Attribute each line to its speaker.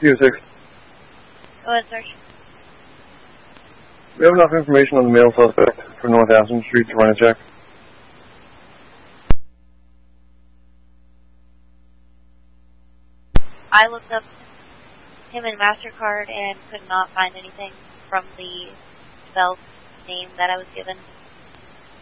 Speaker 1: CO6.
Speaker 2: Go ahead, search.
Speaker 1: We have enough information on the male suspect for North Aspen Street to run a check.
Speaker 2: I looked up him in MasterCard and could not find anything from the spelled name that I was given.